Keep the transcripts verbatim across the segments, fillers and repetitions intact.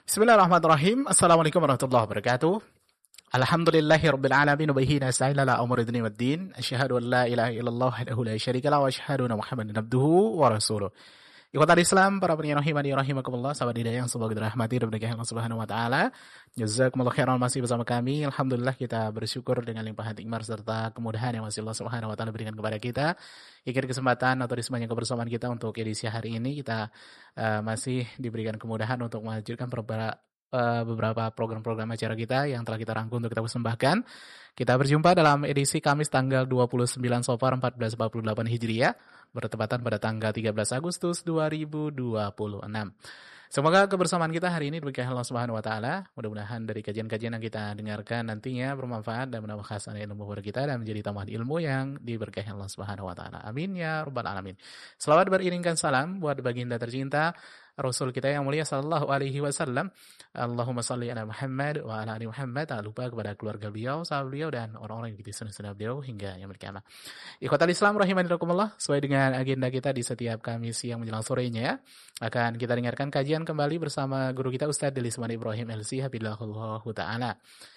Bismillahirrahmanirrahim. Assalamualaikum warahmatullahi wabarakatuh. Alhamdulillahirabbil alamin wa bihi nasta'in ala umuri dunya waddin. Asyhadu an la ilaha illallah wahdahu la syarika lahu wa asyhadu anna Muhammadan abduhu wa rasuluh. Ikhwatal Islam, para pendengar rahimani rahimakumullah, sahabat hidayah yang semoga dirahmati dan berkahi Allah Subhanahu wa taala. Jazakumullah khairan, masih bersama kami. Alhamdulillah kita bersyukur dengan limpahan nikmat serta kemudahan yang masih Allah Subhanahu wa taala berikan kepada kita. Ikir kesempatan atau di semuanya kebersamaan kita untuk edisi hari ini kita uh, masih diberikan kemudahan untuk melanjutkan beberapa uh, beberapa program-program acara kita yang telah kita rangkum untuk kita persembahkan. Kita berjumpa dalam edisi Kamis tanggal dua puluh sembilan Safar empat belas empat puluh delapan Hijriah, bertepatan pada tanggal tiga belas Agustus dua ribu dua puluh enam. Semoga kebersamaan kita hari ini diberkahi Allah Subhanahu wa taala. Mudah-mudahan dari kajian-kajian yang kita dengarkan nantinya bermanfaat dan menambah khasanah ilmu kepada kita dan menjadi tambahan ilmu yang diberkahi Allah Subhanahu wa taala. Amin ya rabbal alamin. Selawat beriringkan salam buat baginda tercinta Rasul kita yang mulia sallallahu alaihi wasallam. Allahumma salli ala Muhammad wa ala ali Muhammad. Tak lupa kepada keluarga beliau, sahabat beliau dan orang-orang yang ikuti sunnah-sunnah beliau hingga yaumil qiyamah. Ikhwatal Islam rahimanillakumullah, sesuai dengan agenda kita di setiap Kamis siang menjelang sorenya, akan kita dengarkan kajian kembali bersama guru kita Ustaz Delisman Ibrahim L C Hafizahullah taala.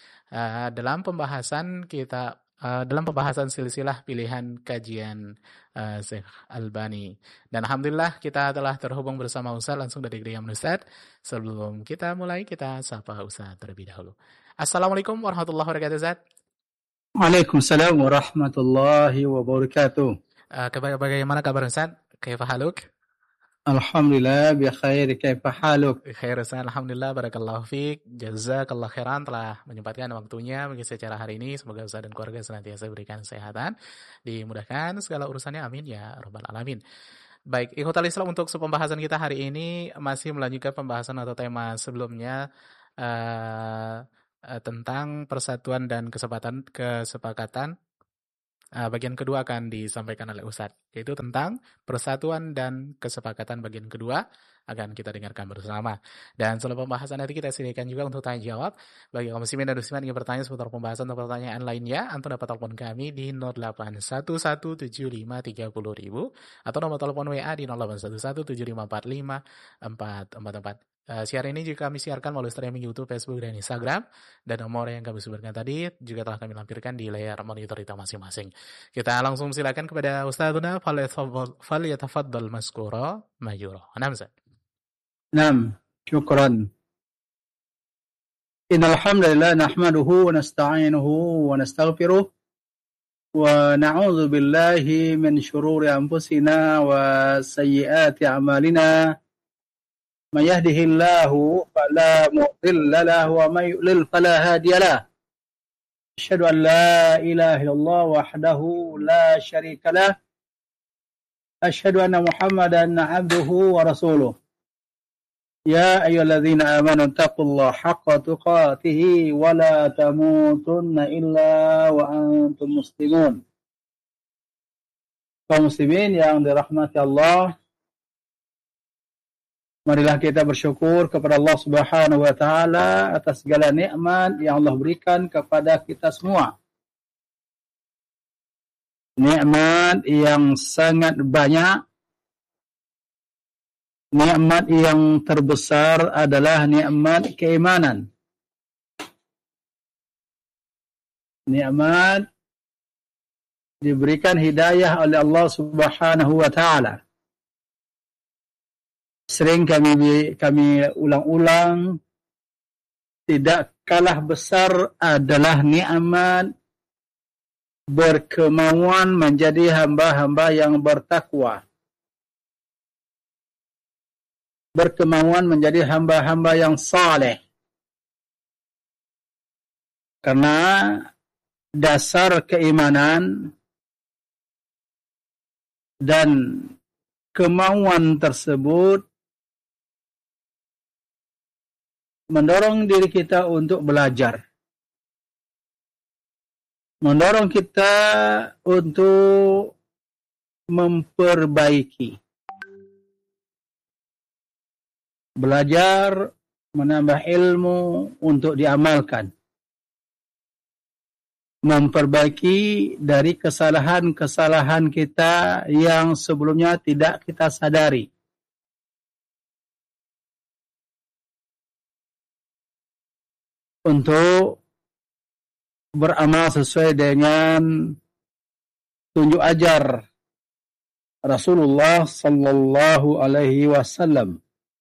Uh, dalam pembahasan kita Uh, dalam pembahasan silsilah pilihan kajian uh, Syekh Albani. Dan Alhamdulillah kita telah terhubung bersama Ustaz langsung dari Kediaman Ustaz. Sebelum kita mulai, kita sapa Ustaz terlebih dahulu. Assalamualaikum warahmatullahi wabarakatuh Ustaz. Waalaikumsalam warahmatullahi wabarakatuh. Uh, bagaimana kabar Ustaz? Kaifa haluk? Alhamdulillah bi khair, kaifa haluk? Khair Ustaz, alhamdulillah, barakallahu fiik. Jazakallah khairan telah menyempatkan waktunya mengisi acara hari ini. Semoga Ustaz dan keluarga senantiasa berikan kesehatan, dimudahkan segala urusannya, amin ya rabbal alamin. Baik, ikhwatal Islam, untuk pembahasan kita hari ini masih melanjutkan pembahasan atau tema sebelumnya uh, uh, tentang persatuan dan kesepakatan kesepakatan. Uh, bagian kedua akan disampaikan oleh Ustadz, yaitu tentang persatuan dan kesepakatan. Bagian kedua akan kita dengarkan bersama. Dan setelah pembahasan nanti kita sediakan juga untuk tanya jawab. Bagi kaum muslimin dan muslimat yang ingin bertanya seputar pembahasan atau pertanyaan lainnya, antum dapat telepon kami di nol delapan satu satu tujuh lima tiga nol nol nol atau nomor telepon W A di nol delapan satu satu tujuh lima empat lima empat empat empat. Uh, siaran ini juga kami siarkan melalui streaming YouTube, Facebook, dan Instagram. Dan nomor yang kami sebutkan tadi juga telah kami lampirkan di layar monitor kita masing-masing. Kita langsung silakan kepada Ustadzuna, falyatafaddal maskura majura. Naam Ustaz. Naam, syukran. Innal hamdalillah nahmaduhu wa nasta'inuhu wa nastaghfiruh wa na'udzu billahi min shururi anfusina wa sayyiati a'malina. من يهده الله فلا مضل له ومن يضلل فلا هادي له أشهد أن لا إله إلا الله وحده لا شريك له أشهد أن محمدا عبده ورسوله يا أيها الذين آمنوا اتقوا الله حق تقاته ولا تموتن إلا وأنتم مسلمون. Kaum muslimin yang dirahmati Allah, marilah kita bersyukur kepada Allah Subhanahu wa taala atas segala nikmat yang Allah berikan kepada kita semua. Nikmat yang sangat banyak. Nikmat yang terbesar adalah nikmat keimanan. Nikmat diberikan hidayah oleh Allah Subhanahu wa taala. Sering kami kami ulang-ulang, tidak kalah besar adalah nikmat berkemauan menjadi hamba-hamba yang bertakwa. Berkemauan menjadi hamba-hamba yang saleh. Karena dasar keimanan dan kemauan tersebut mendorong diri kita untuk belajar. Mendorong kita untuk memperbaiki. Belajar, menambah ilmu untuk diamalkan. Memperbaiki dari kesalahan-kesalahan kita yang sebelumnya tidak kita sadari. untuk beramal sesuai dengan tunjuk ajar Rasulullah sallallahu alaihi wasallam,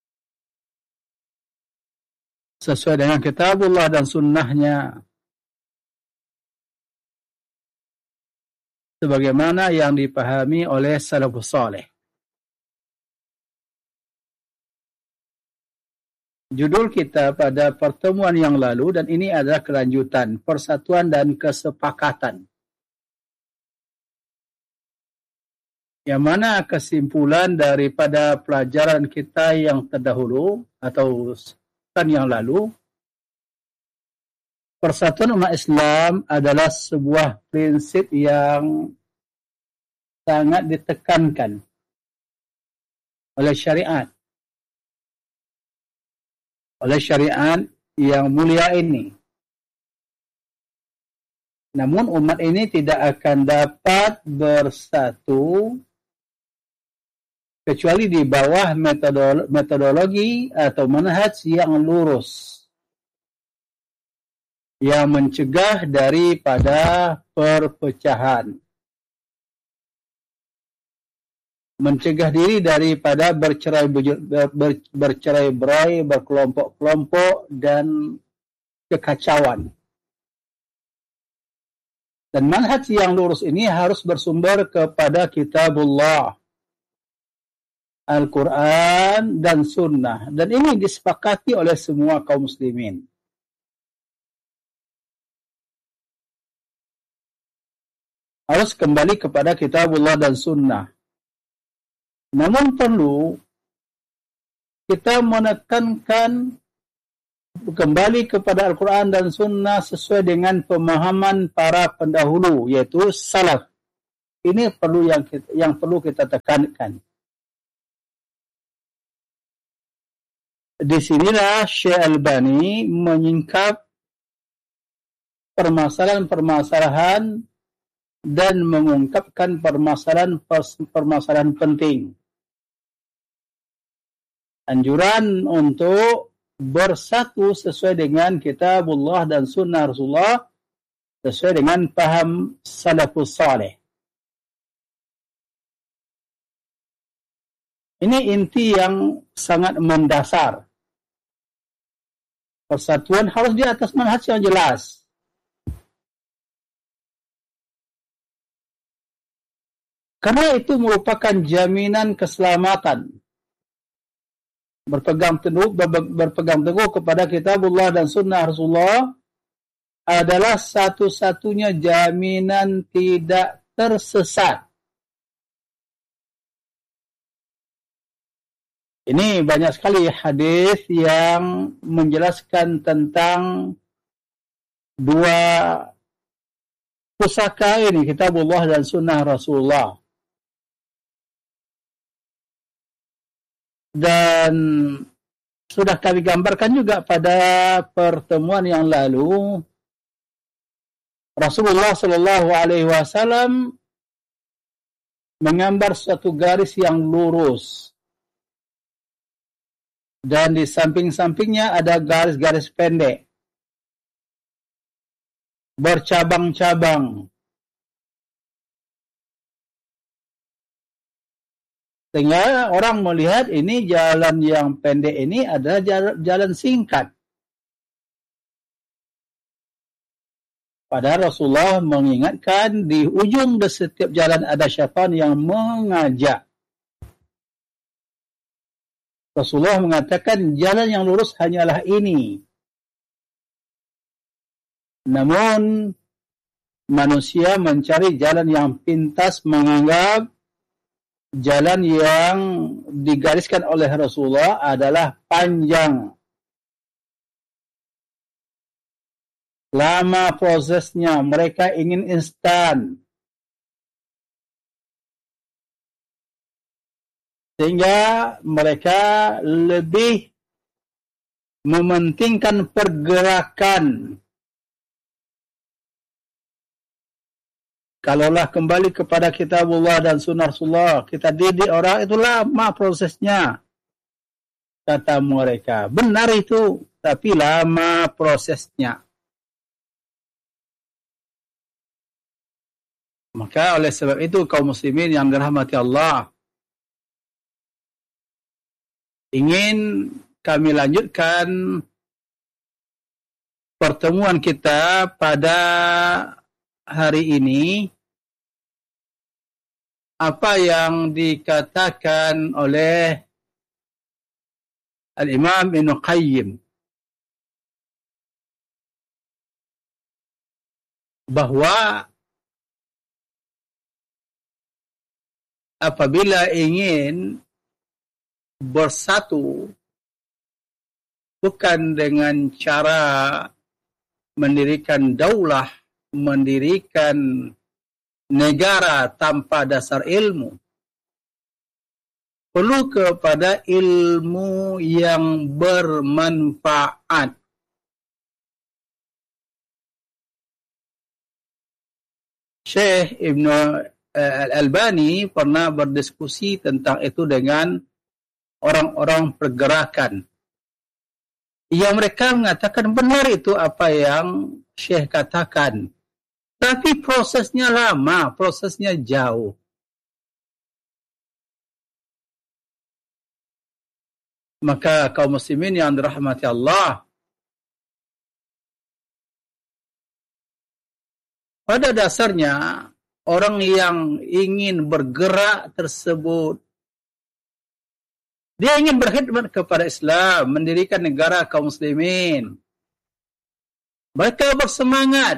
sesuai dengan kitabullah dan sunnahnya, sebagaimana yang dipahami oleh salafus saleh. Judul kita pada pertemuan yang lalu, dan ini adalah kelanjutan, persatuan dan kesepakatan. Yang mana kesimpulan daripada pelajaran kita yang terdahulu atau kan yang lalu, persatuan umat Islam adalah sebuah prinsip yang sangat ditekankan oleh syariat. Oleh syariat yang mulia ini. Namun umat ini tidak akan dapat bersatu kecuali di bawah metodolo- metodologi atau manhaj yang lurus, yang mencegah daripada perpecahan, mencegah diri daripada bercerai ber, ber, bercerai-berai, berkelompok-kelompok dan kekacauan. Dan manhaj yang lurus ini harus bersumber kepada kitabullah, Al-Quran dan Sunnah. Dan ini disepakati oleh semua kaum muslimin. Harus kembali kepada kitabullah dan Sunnah. Namun perlu kita menekankan kembali kepada Al-Quran dan Sunnah sesuai dengan pemahaman para pendahulu, yaitu salaf. Ini perlu yang kita, yang perlu kita tekankan. Di sinilah Syekh Albani menyingkap permasalahan-permasalahan dan mengungkapkan permasalahan-permasalahan penting. Anjuran untuk bersatu sesuai dengan kitabullah dan sunnah Rasulullah, sesuai dengan paham salafus saleh. Ini inti yang sangat mendasar. Persatuan harus di atas manhaj yang jelas. Karena itu merupakan jaminan keselamatan. Berpegang teguh, berpegang teguh kepada kitabullah dan sunnah Rasulullah adalah satu-satunya jaminan tidak tersesat. Ini banyak sekali hadis yang menjelaskan tentang dua pusaka ini, kitabullah dan sunnah Rasulullah. Dan sudah kami gambarkan juga pada pertemuan yang lalu, Rasulullah Shallallahu Alaihi Wasallam menggambar suatu garis yang lurus. Dan di samping-sampingnya ada garis-garis pendek, bercabang-cabang. Sehingga orang melihat ini jalan yang pendek ini adalah jalan, jalan singkat. Padahal Rasulullah mengingatkan di ujung di setiap jalan ada syaitan yang mengajak. Rasulullah mengatakan jalan yang lurus hanyalah ini. Namun manusia mencari jalan yang pintas, menganggap jalan yang digariskan oleh Rasulullah adalah panjang, lama prosesnya, mereka ingin instan. Sehingga mereka lebih mementingkan pergerakan. Kalaulah kembali kepada kitabullah dan sunnah Rasulullah, kita didik orang itu lama prosesnya, kata mereka. Benar itu, tapi lama prosesnya. Maka oleh sebab itu kaum muslimin yang dirahmati Allah, ingin kami lanjutkan pertemuan kita pada hari ini, apa yang dikatakan oleh Al-Imam Ibn Qayyim, bahwa apabila ingin bersatu bukan dengan cara mendirikan daulah, mendirikan negara tanpa dasar ilmu, perlu kepada ilmu yang bermanfaat. Syekh Ibn Al-Albani pernah berdiskusi tentang itu dengan orang-orang pergerakan. Yang mereka mengatakan benar itu apa yang Syekh katakan. Tapi prosesnya lama, prosesnya jauh. Maka kaum muslimin yang dirahmati Allah, pada dasarnya orang yang ingin bergerak tersebut, dia ingin berkhidmat kepada Islam, mendirikan negara kaum muslimin. Mereka bersemangat.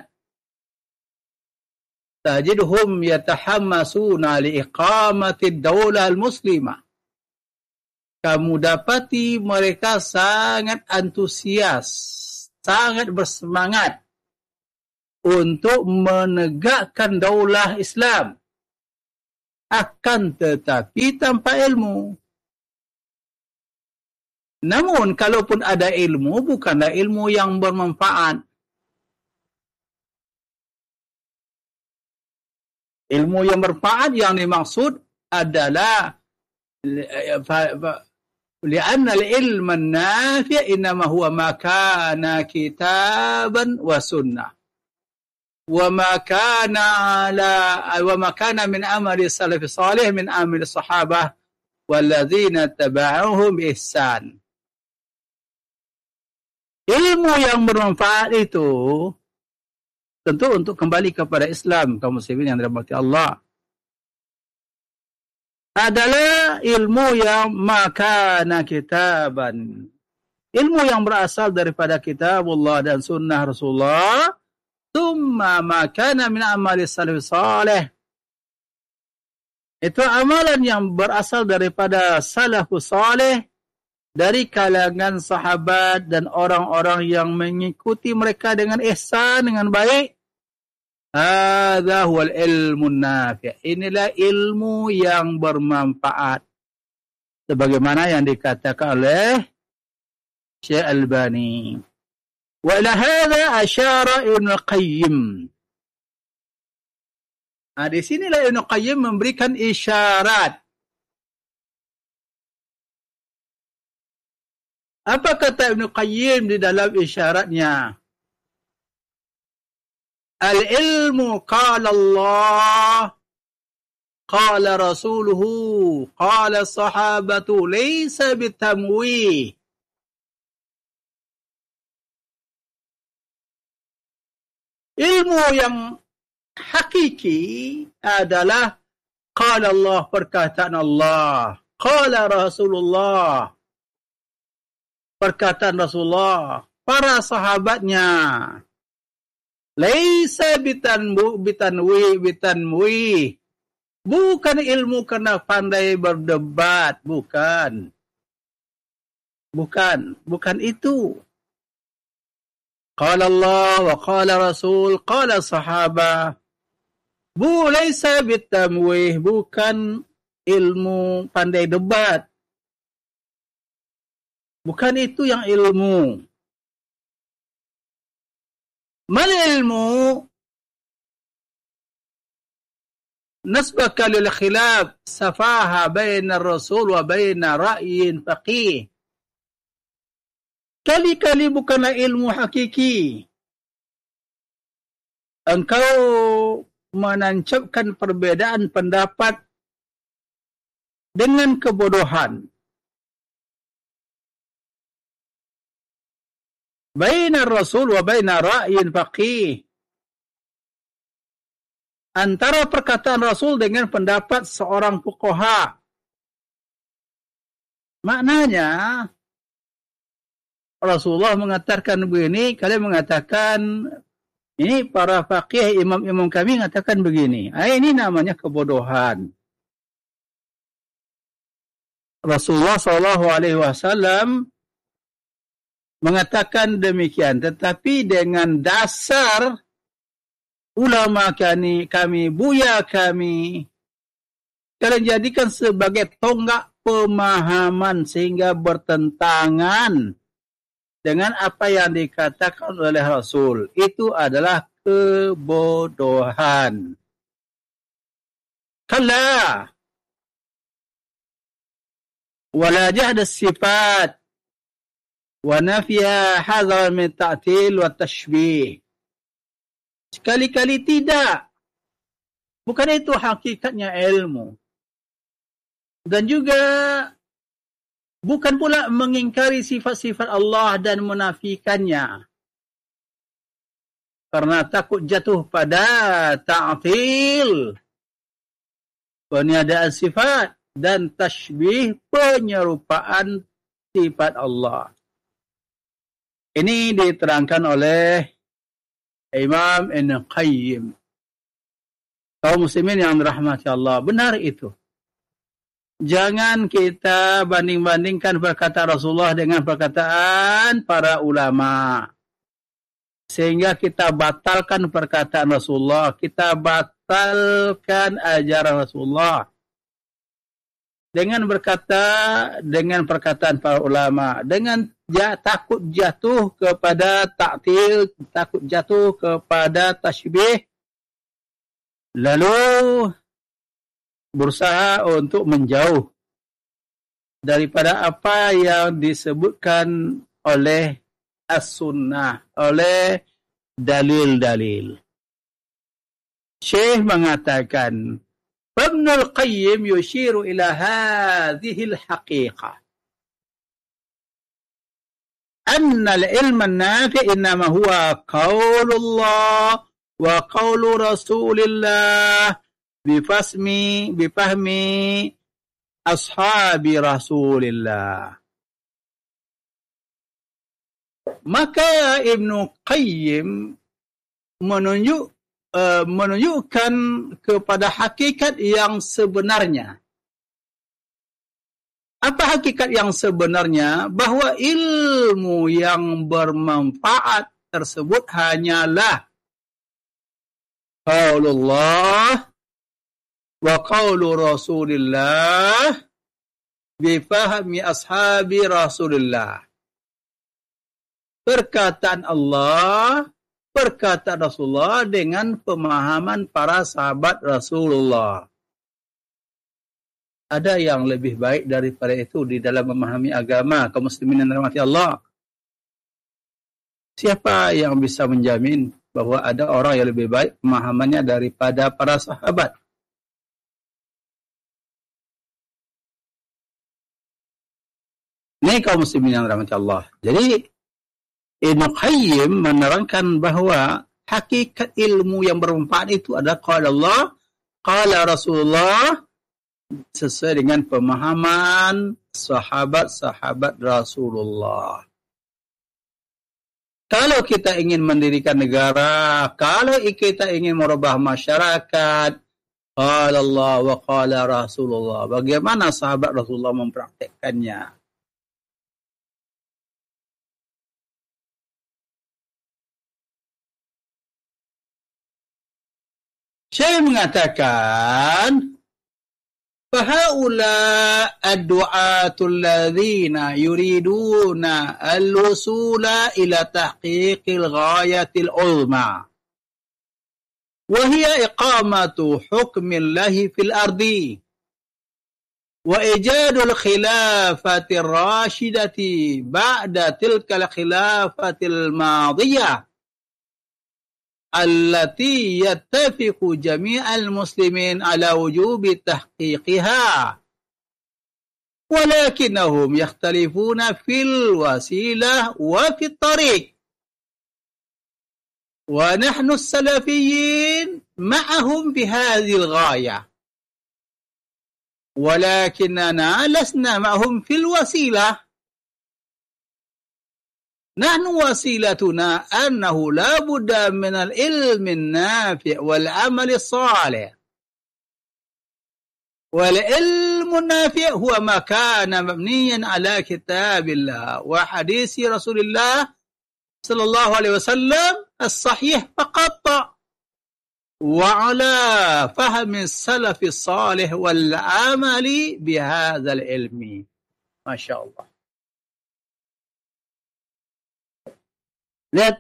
Tajidhum yatahammasuna liiqamati ad-daulah al-muslimah. Kamu dapati mereka sangat antusias, sangat bersemangat untuk menegakkan daulah Islam. Akan tetapi tanpa ilmu. Namun, kalaupun ada ilmu, bukanlah ilmu yang bermanfaat. Ilmu yang bermanfaat yang dimaksud adalah li'anna al-ilm an-nafi' innama huwa ma kana kitaban wa sunnah. Wa ma kana ala wa ma kana min amali salaf salih min amali sahabah walladzina tabauhum bi ihsan. Ilmu yang bermanfaat itu tentu untuk kembali kepada Islam, kaum muslimin yang dirahmati Allah, adalah ilmu yang makana kitaban. Ilmu yang berasal daripada kitabullah dan sunnah Rasulullah, thumma makana min amali salaf salih. Itu amalan yang berasal daripada salafus salih, dari kalangan sahabat dan orang-orang yang mengikuti mereka dengan ihsan, dengan baik. Hadza huwal ilmun nafi'. Inilah ilmu yang bermanfaat. Sebagaimana yang dikatakan oleh Syekh Albani. Wa ila hadza asyara Ibn Qayyim. Nah, di sinilah Ibn Qayyim memberikan isyarat. Apa kata Ibn Qayyim di dalam isyaratnya? Al-ilmu qala Allah, qala rasuluhu, qala sahabatu, laysa bitamwih. Ilmu yang hakiki adalah qala Allah, perkataan Allah, qala Rasulullah, perkataan Rasulullah, para sahabatnya. Laisa bitanbu bitanwi bitanwi. Bukan ilmu karena pandai berdebat, bukan. Bukan, bukan itu. Qala Allah wa qala Rasul, qala sahabah. Bu laisa bitamwi, bukan ilmu pandai debat. Bukan itu yang ilmu. Mal ilmu nasbaka lil khilaf safaha baina ar-rasul wa baina ra'yin faqih. sekali-kali bukanlah ilmu hakiki. Engkau menancapkan perbedaan pendapat dengan kebodohan. Baina Rasul wa baina ra'yin faqih. Antara perkataan Rasul dengan pendapat seorang fuqaha. Maknanya, Rasulullah mengatakan begini, kalian mengatakan, ini para faqih, imam-imam kami mengatakan begini. Ini namanya kebodohan. Rasulullah sallallahu alaihi wasallam mengatakan demikian, tetapi dengan dasar ulama kami, kami, buya kami, kalian jadikan sebagai tonggak pemahaman sehingga bertentangan dengan apa yang dikatakan oleh Rasul. Itu adalah kebodohan. Kalla wala jahda sifat wa nafiya hadha min ta'til wa tashbih. Sekali-kali tidak. Bukan itu hakikatnya ilmu. Dan juga bukan pula mengingkari sifat-sifat Allah dan menafikannya. Karena takut jatuh pada ta'til, peniadaan sifat, dan tashbih, penyerupaan sifat Allah. Ini diterangkan oleh Imam Ibn Qayyim. Kaum muslimin yang dirahmati Allah, benar itu. Jangan kita banding-bandingkan perkataan Rasulullah dengan perkataan para ulama. Sehingga kita batalkan perkataan Rasulullah. Kita batalkan ajaran Rasulullah. Dengan berkata, dengan perkataan para ulama. Dengan ja, takut jatuh kepada ta'til, takut jatuh kepada tashbih. Lalu berusaha untuk menjauh daripada apa yang disebutkan oleh as-sunnah, oleh dalil-dalil. Syekh mengatakan, Ibn al-Qayyim yushiru ila hadhihi al-haqiqah. Anna al-ilm an-nafi' innama huwa qaulullah wa qaulu Rasulillah bifasmi bifahmi ashabi Rasulillah. Maka Ibn Qayyim menunjuk uh, menunjukkan kepada hakikat yang sebenarnya. Apa hakikat yang sebenarnya? Bahawa ilmu yang bermanfaat tersebut hanyalah qaulullah wa qaulu Rasulillah bifahmi ashabi Rasulillah. Perkataan Allah, perkataan Rasulullah dengan pemahaman para sahabat Rasulullah. Ada yang lebih baik daripada itu di dalam memahami agama kaum muslimin yang dirahmati Allah? Siapa yang bisa menjamin bahwa ada orang yang lebih baik pemahamannya daripada para sahabat? Ini kaum muslimin yang dirahmati Allah. Jadi Ibn Qayyim menerangkan bahawa hakikat ilmu yang bermanfaat itu adalah qala Allah, qala Rasulullah, sesuai dengan pemahaman sahabat-sahabat Rasulullah. Kalau kita ingin mendirikan negara, kalau kita ingin merubah masyarakat, qala Allah wa qala Rasulullah. Bagaimana sahabat Rasulullah mempraktikkannya? Saya mengatakan, فَهَؤُلَاءَ الدُّعَاةُ الَّذِينَ يُرِيدُونَ الْوُصُولَ إِلَى تَحْقِيقِ الْغَايَةِ الْعُظْمَى وَهِيَ إِقَامَةُ حُكْمِ اللَّهِ فِي الْأَرْضِ wa ijadul khilafatir rasyidati ba'da tilkal khilafatil madiyah allati yattafiqu jami'al muslimin ala wujubi tahqiqiha walakinnahum yakhtalifuna fil wasilah wa fit tariq wa nahnu as-salafiyyin ma'ahum fi hadhihi al-ghayah ولكننا لسنا معهم في الوسيلة نحن وسيلتنا أنه لا بد من العلم النافع والعمل الصالح والعلم النافع هو ما كان مبنيا على كتاب الله وحديث رسول الله صلى الله عليه وسلم الصحيح فقط وعلى فهم السلف الصالح والعمل بهذا العلم. Masya Allah. Lihat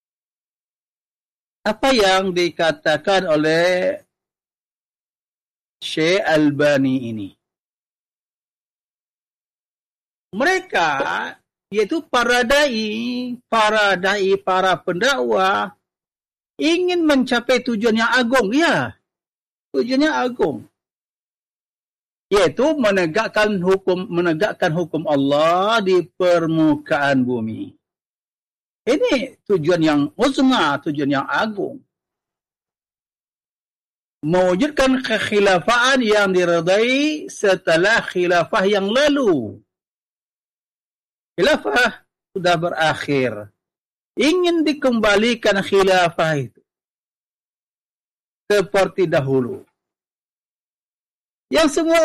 apa yang dikatakan oleh Syekh Albani ini. Mereka, yaitu para dai, para dai, para pendakwah, ingin mencapai tujuan yang agung, ya. Tujuannya agung. Yaitu menegakkan hukum menegakkan hukum Allah di permukaan bumi. Ini tujuan yang uzma, tujuan yang agung. Mewujudkan kekhilafaan yang diredai setelah khilafah yang lalu. Khilafah sudah berakhir. Ingin dikembalikan khilafah itu seperti dahulu. Yang semua